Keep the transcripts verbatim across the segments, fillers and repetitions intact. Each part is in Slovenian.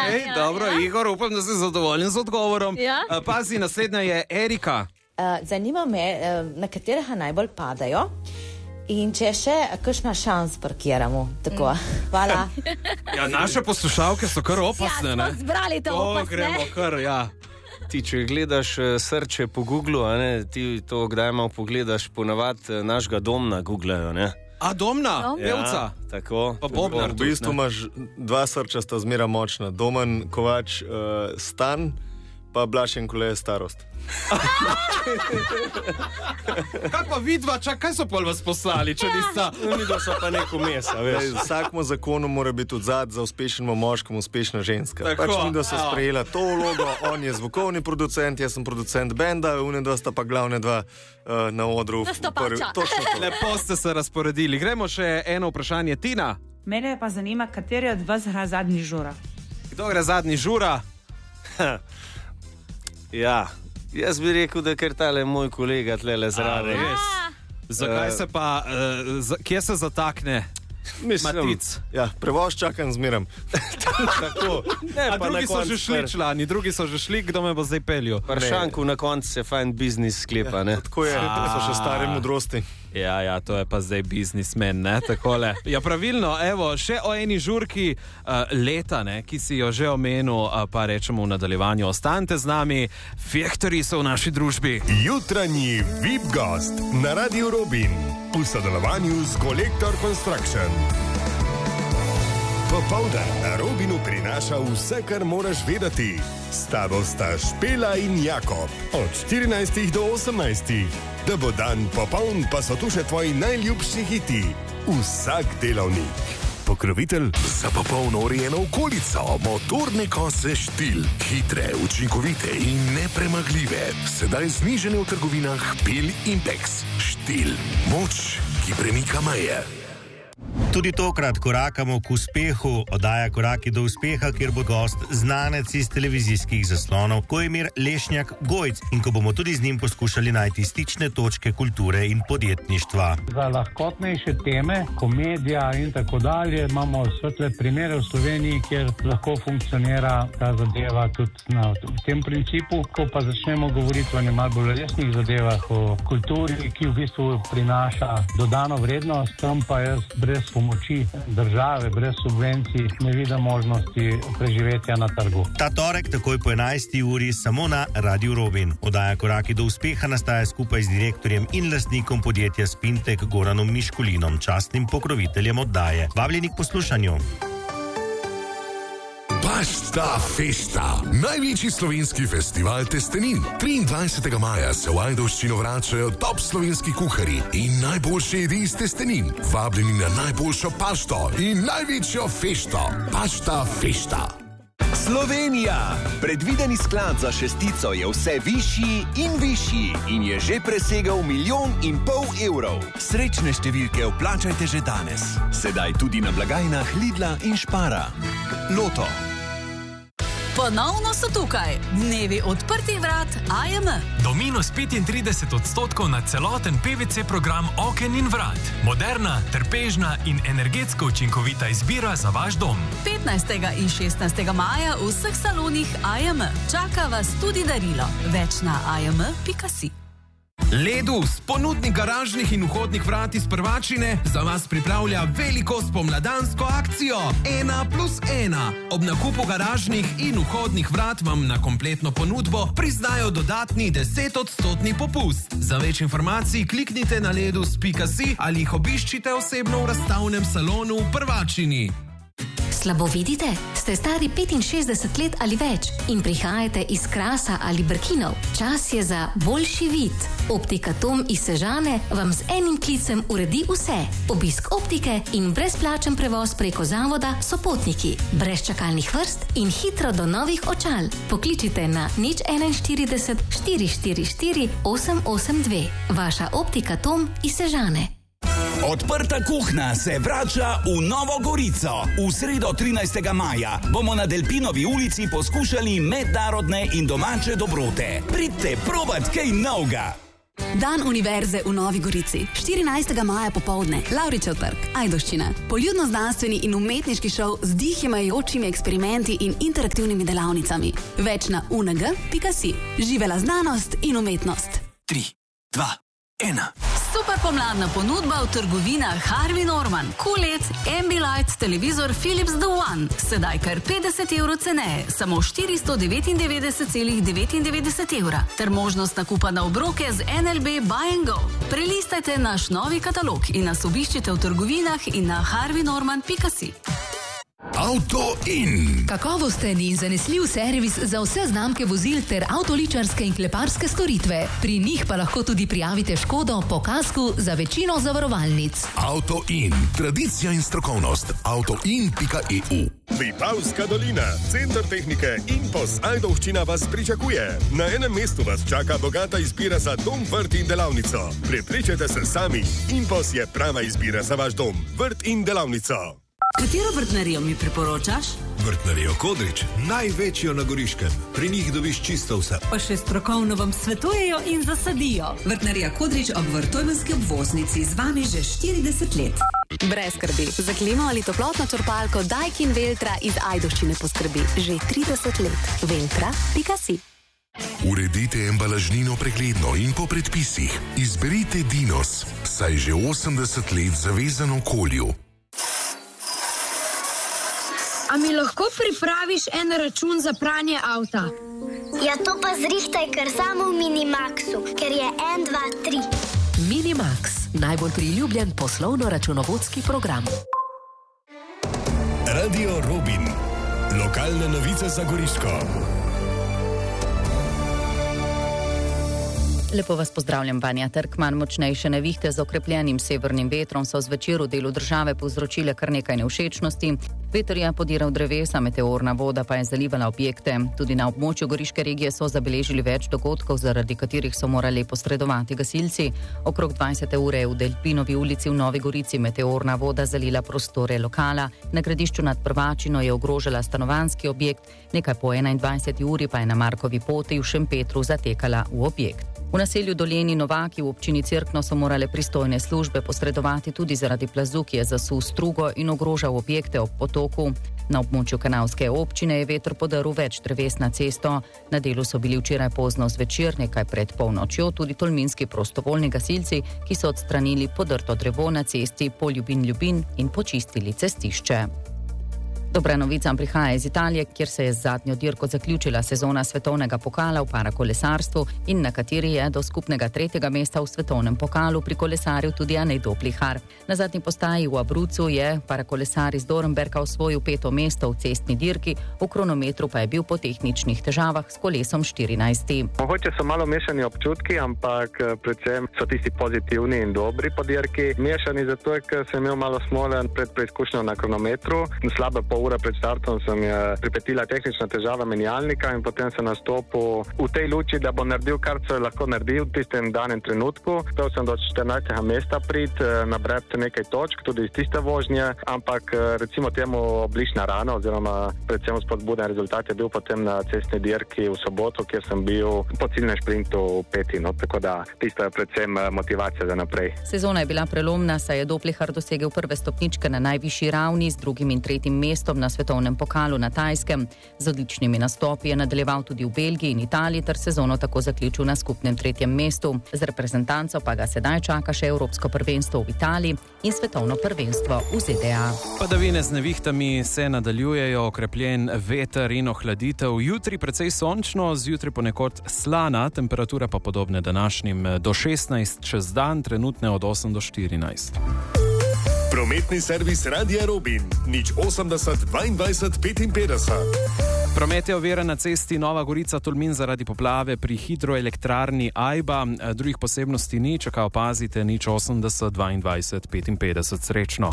Okay, ja, dobro, ja. Igor, upam, da si zadovoljen z odgovorom. Ja. Uh, pazi, naslednja je Erika. Uh, zanima me, uh, na katerega najbolj padajo in če še kakšna šans parkiramo. Tako, mm. hvala. Ja, naše poslušalke so kar opasne, ne? Ja, smo zbrali to opasne. Gremo kar, ja. Ti, če gledaš srče po Googlu, a ne, ti to kdaj malo pogledaš, ponavad našega Domna googlejo, ne? A, Domna? Pevca? Ja, tako. Pa Bobnar. V bistvu imaš dva srča, sta zmera močna. Domen Kovač uh, Stan, pa Blašen Kole starost. Kaj pa vidva, čak, kaj so pol vas poslali, če nista? Vidva so pa neko mesa, veš. Vsakmo zakonu mora biti odzad za uspešnemu moškemu uspešna ženska. Tako. Pač vidva so sprejela to vlogo, on je zvukovni producent, jaz sem producent benda, une dva sta pa glavne dva uh, na odru. Nastopača. Točno to. Lepo ste se razporedili. Gremo še eno vprašanje. Tina. Mene pa zanima, kateri od vas gre zadnji žura. Kdo gre zadnji žura? Ja, jaz bi rekel, da ker tale moj kolega tlele zraven. Zakaj se pa, uh, z, kje se zatakne? Mislim, Matic. Ja, prevoz čakam zmeram. Tako. Ne, A drugi so že šli člani, drugi so že šli, kdo me bo zdaj peljal? Pršanku na koncu se fajn biznis sklepa, ne? Tako je, to so še stare modrosti. Ja, ja, to je pa zdaj biznismen, ne, takole. Ja, pravilno, evo, še o eni žurki uh, leta, ne, ki si jo že omenil, uh, pa rečemo v nadaljevanju. Ostanite z nami, Fehterji so v naši družbi. Jutranji V I P gost na Radiu Robin v sodelovanju z Kolektor Construction. Popoldan na Robinu prinaša vse, kar moraš vedeti. S tabo sta Špela in Jakob od štirinajstih do osemnajstih. Da bo dan popoln, pa so tu še tvoji najljubši hiti. Vsak delavnik. Pokrovitelj za popolno urejeno okolico, motorne kose Štil. Hitre, učinkovite in nepremagljive. Sedaj znižene v trgovinah Pil Impex. Štil. Moč, ki premika meje. Tudi tokrat korakamo k uspehu, oddaja Koraki do uspeha, kjer bo gost znanec iz televizijskih zaslonov Kojmir Lešnjak Gojc in ko bomo tudi z njim poskušali najti stične točke kulture in podjetništva. Za lahkotnejše teme, komedija in tako dalje, imamo svetle primere v Sloveniji, kjer lahko funkcionira ta zadeva tudi na tem principu. Ko pa začnemo govoriti o nemal bolj resnih zadevah, o kulturi, ki v bistvu prinaša dodano vrednost, tam pa jaz brez pomoči države, brez subvencij ne vidim možnosti preživetja na trgu. Ta torek takoj po enajsti uri samo na Radiu Robin. Oddaja Koraki do uspeha nastaja skupaj z direktorjem in lastnikom podjetja Spintek Goranom Miškulinom, častnim pokroviteljem oddaje. Vabljeni k poslušanju. Pasta Festa, največji slovenski festival testenin. triindvajsetega maja se v Ajdovščino vračajo top slovenski kuharji in najboljše jedi iz testenin. Vabljeni na najboljšo pašto in največjo fešto. Pasta Festa. Slovenija! Predvideni sklad za šestico je vse višji in višji in je že presegal milijon in pol evrov. Srečne številke vplačajte že danes. Sedaj tudi na blagajnah Lidla in Špara. Loto. Ponovno so tukaj dnevi odprtih vrat A M. Do minus petintrideset odstotkov na celoten P V C program oken in vrat. Moderna, trpežna in energetsko učinkovita izbira za vaš dom. petnajstega in šestnajstega maja v vseh salonih A M. Čaka vas tudi darilo. Več na a m pika si. Ledus, ponudnik garažnih in vhodnih vrat iz Prvačine, za vas pripravlja veliko spomladansko akcijo ena plus ena. Ob nakupu garažnih in vhodnih vrat vam na kompletno ponudbo priznajo dodatni desetodstotni popust. Za več informacij kliknite na ledus pika si ali jih obiščite osebno v razstavnem salonu v Prvačini. Slabo vidite? Ste stari petinšestdeset let ali več in prihajate iz Krasa ali Brkinov? Čas je za boljši vid. Optika Tom iz Sežane vam z enim klicem uredi vse. Obisk optike in brezplačen prevoz preko zavoda Sopotniki. Brez čakalnih vrst in hitro do novih očal. Pokličite na nič enainštirideset štiri štiri štiri osem osem dve. Vaša Optika Tom iz Sežane. Odprta kuhna se vrača v Novo Gorico. V sredo trinajstega maja bomo na Delpinovi ulici poskušali mednarodne in domače dobrote. Pridite provat kaj novega. Dan univerze v Novi Gorici. štirinajstega maja popoldne. Lavričev trg. Ajdovščina. Poljudno-znanstveni in umetniški šov z dihjemajočimi eksperimenti in interaktivnimi delavnicami. Več na u en ge pika si. Živela znanost in umetnost. Tri, dva, ena. Super pomladna ponudba v trgovinah Harvey Norman. Q L E D, Ambilight, televizor Philips The One. Sedaj kar petdeset evrov ceneje, samo štiristo devetindevetdeset celih devetindevetdeset evra. Ter možnost nakupa na obroke z N L B Buy and Go. Prelistajte naš novi katalog in nas obiščite v trgovinah in na harvey norman pika si. Auto In. Kakovosten in zanesljiv servis za vse znamke vozil ter avtoličarske in kleparske storitve. Pri njih pa lahko tudi prijavite škodo po kasku za večino zavarovalnic. Auto In. Tradicija in strokovnost. auto in pika e u. Vipavska dolina, center tehnike Impos Ajdovščina vas pričakuje. Na enem mestu vas čaka bogata izbira za dom, vrt in delavnico. Prepričajte se sami, Impos je prava izbira za vaš dom, vrt in delavnico. Katero vrtnarijo mi priporočaš? Vrtnarijo Kodrič, največjo na Goriškem. Pri njih dobiš čisto vse. Pa še strokovno vam svetujejo in zasadijo. Vrtnarija Kodrič ob Vrtojmenski obvoznici z vami že štirideset let. Brez skrbi, za klimo ali toplotno črpalko Daikin Veltra iz Ajdovščine poskrbi že trideset let. veltra pika si. Uredite embalažnino pregledno in po predpisih. Izberite Dinos, saj že osemdeset let zavezan okolju. A mi lahko pripraviš en račun za pranje avta? Ja, to pa zrihtaj kar samo v Minimaxu, ker je en, dva, tri. Minimax, najbolj priljubljen poslovno-računovodski program. Radio Robin. Lokalne novice za Goriško. Lepo vas pozdravljam, Vanja Trkman. Močnejše nevihte z okrepljenim severnim vetrom so zvečer v delu države povzročile kar nekaj nevšečnosti. Veter je podiral drevesa, meteorna voda pa je zalivala objekte. Tudi na območju Goriške regije so zabeležili več dogodkov, zaradi katerih so morali posredovati gasilci. Okrog dvajsete ure je v Delpinovi ulici v Novi Gorici meteorna voda zalila prostore lokala. Na gradišču nad Prvačino je ogrožala stanovanjski objekt, nekaj po enaindvajseti uri pa je na Markovi poti v Šempetru zatekala v objekt. V naselju Doljeni Novaki v občini Cerkno so morale pristojne službe posredovati tudi zaradi plazu, ki je zasul strugo in ogrožal objekte ob potoku. Na območju Kanalske občine je veter podrl več dreves na cesto. Na delu so bili včeraj pozno zvečer, nekaj pred polnočjo, tudi tolminski prostovoljni gasilci, ki so odstranili podrto drevo na cesti po Ljubin-Ljubin in počistili cestišče. Dobra novica prihaja iz Italije, kjer se je z zadnjo dirko zaključila sezona svetovnega pokala v parakolesarstvu in na kateri je do skupnega tretjega mesta v svetovnem pokalu prikolesaril tudi Anej Doplihar. Na zadnji postaji v Abruzzu je parakolesar iz Dornberga osvojil peto mesto v cestni dirki, v kronometru pa je bil po tehničnih težavah s kolesom štirinajsti. Mogoče so malo mešani občutki, ampak predvsem so tisti pozitivni in dobri po dirki. Mešani zato, ker sem imel malo smole pred preizkušnjo na kronometru, slabe pol ura pred startom sem je pripetila tehnična težava menjalnika in potem sem nastopil v tej luči, da bo naredil, kar se lahko naredil v tistem danem trenutku. Spel sem do štirinajstega mesta prid, nabrati nekaj točk, tudi iz tiste vožnje, ampak recimo temu oblična rana oziroma predvsem spodbuden rezultat je bil potem na cestni dirki v soboto, kjer sem bil po ciljnem šprintu peti, no, tako da tista je predvsem motivacija za naprej. Sezona je bila prelomna, saj je Doplihar dosegel prve stopničke na najvišji ravni z drugim in tretjim mestom na svetovnem pokalu na Tajskem. Z odličnimi nastopi je nadaljeval tudi v Belgiji in Italiji ter sezono tako zaključil na skupnem tretjem mestu. Z reprezentanco pa ga sedaj čaka še Evropsko prvenstvo v Italiji in svetovno prvenstvo v Z D A. Padavine z nevihtami se nadaljujejo, okrepljen veter in ohladitev. Jutri precej sončno, zjutraj ponekod slana, temperatura pa podobne današnjim do šestnajst, čez dan trenutne od osem do štirinajst. Prometni servis Radia Robin, nič osemdeset dvaindvajset petinpetdeset. Promet je oviran na cesti Nova Gorica-Tolmin zaradi poplave pri hidroelektrarni Ajba. Drugih posebnosti ni, čaka opazite nič osemdeset dvaindvajset petinpetdeset. Srečno.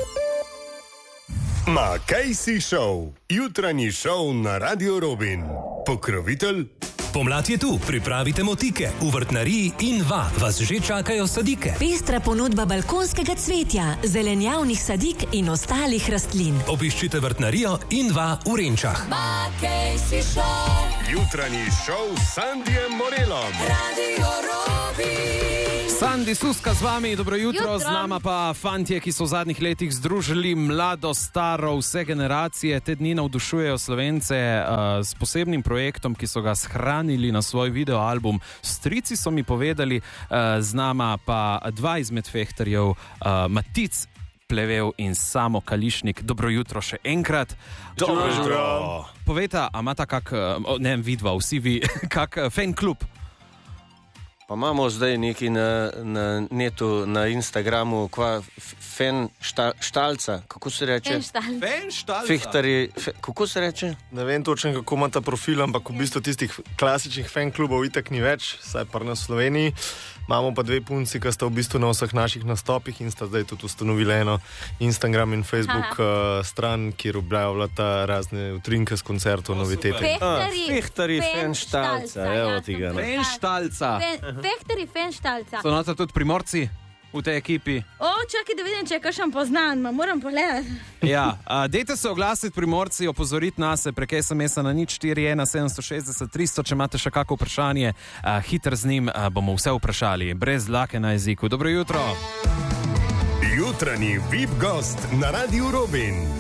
Ma Casey Show, jutranji šov na Radio Robin. Pokrovitelj? Pomlad je tu, pripravite motike. V vrtnariji Inva vas že čakajo sadike. Pestra ponudba balkonskega cvetja, zelenjavnih sadik in ostalih rastlin. Obiščite vrtnarijo Inva v Renčah. Ma Casey Show. Jutranji šov s Sandijem Morelom. Radio Robin. Sandi Suska z vami, dobro jutro. Jutro. Z nama pa fantje, ki so v zadnjih letih združili mlado, staro, vse generacije. Te dni navdušujejo Slovence uh, s posebnim projektom, ki so ga shranili na svoj videoalbum. Strici so mi povedali, uh, z nama pa dva izmed fehterjev, uh, Matic Plevel in Samo Kališnik. Dobro jutro še enkrat. Dobro jutro. Povejta, a imata kak, uh, ne vem, vidva, vsi vi, kak uh, fan klub? Pa imamo zdaj neki na, na netu, na Instagramu, kva fan šta, štalca, kako se reče? Fan štalca. Fan štalca. Fehtari, fe, kako se reče? Ne vem točno, kako ima ta profil, ampak v bistvu tistih klasičnih fan klubov itak ni več, saj pa na Sloveniji. Imamo pa dve punci, ki sta v bistvu na vseh naših nastopih in sta zdaj tudi ustanovili eno Instagram in Facebook uh, stran, kjer objavljata razne utrinke z koncertov, novitete. Fehtari, fehtari fan štalca, evo ti ga. Fan štalca. Fehtari fan štalca. So nota tudi Primorci v tej ekipi? O, čakaj, da vidim, če je kakšen poznan, ma moram pogledati. Ja, uh, dejte se oglasiti Primorci, opozoriti nas prek es em es-a na nič štiri ena sedem šest nula tri nula, če imate še kako vprašanje, uh, hiter z njim uh, bomo vse vprašali, brez dlake na jeziku. Dobro jutro. Jutranji V I P gost na Radiu Robin.